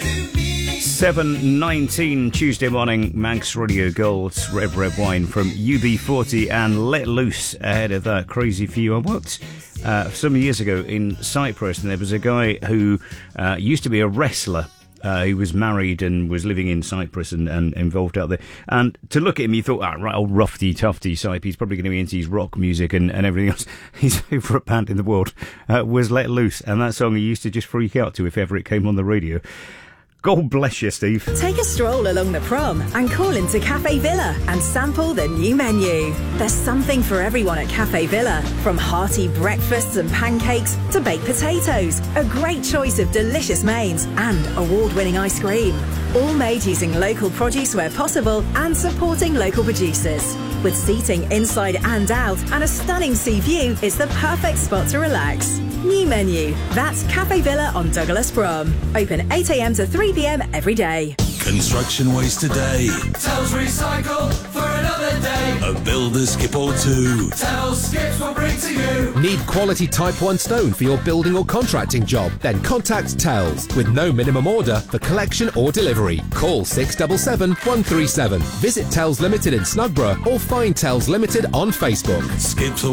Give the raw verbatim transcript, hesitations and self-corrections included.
seven nineteen Tuesday morning, Manx Radio Gold's Red Red Wine from U B forty and Let Loose ahead of that. Crazy for You. I worked uh, some years ago in Cyprus, and there was a guy who uh, used to be a wrestler. Uh, he was married and was living in Cyprus and, and involved out there. And to look at him, you thought, ah, right, old roughy, tufty Cyp. He's probably going to be into his rock music and, and everything else. His favourite band in the world uh, was Let Loose. And that song he used to just freak out to if ever it came on the radio. God bless you, Steve. Take a stroll along the prom and call into Cafe Villa and sample the new menu. There's something for everyone at Cafe Villa, from hearty breakfasts and pancakes to baked potatoes, a great choice of delicious mains and award-winning ice cream. All made using local produce where possible and supporting local producers. With seating inside and out and a stunning sea view, it's the perfect spot to relax. New menu. That's Cafe Villa on Douglas Prom. Open eight a m to three p m every day. Construction waste today. Tells Recycle for another day. A builder skip or two. Tells Skips will bring to you. Need quality Type one stone for your building or contracting job? Then contact Tells with no minimum order for collection or delivery. Call six seven seven, one three seven. Visit Tells Limited in Snugborough or find Tells Limited on Facebook. Skips or